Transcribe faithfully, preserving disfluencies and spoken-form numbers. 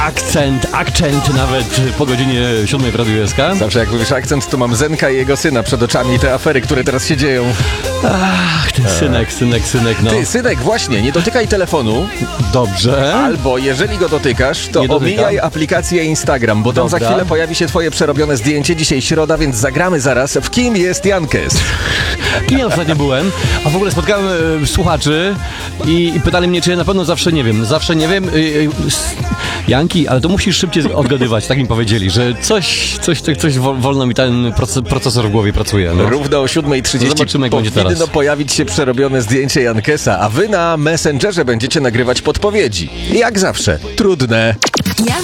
Akcent, akcent nawet po godzinie siódmej w Radiu S K. Zawsze jak mówisz akcent, to mam Zenka i jego syna przed oczami, te afery, które teraz się dzieją. Ach, ten synek, synek, synek, no. Ty, synek, właśnie, nie dotykaj telefonu. Dobrze. Albo jeżeli go dotykasz, to Nie dotykam. omijaj aplikację Instagram, bo tam Dobra. za chwilę pojawi się twoje przerobione zdjęcie. Dzisiaj środa, więc zagramy zaraz w Kim jest Jankes. Kim ja ostatnio byłem, a w ogóle spotkałem e, słuchaczy i, i pytali mnie, czy ja na pewno zawsze nie wiem. Zawsze nie wiem. E, e, s- Janki, ale to musisz szybciej odgadywać, tak mi powiedzieli, że coś, coś, coś, coś wo- wolno mi ten proces, procesor w głowie pracuje. No. Równo o siódmej trzydzieści Zobaczymy, jak będzie powinno teraz. pojawić się przerobione zdjęcie Jankesa, a wy na Messengerze będziecie nagrywać podpowiedzi. Jak zawsze, trudne.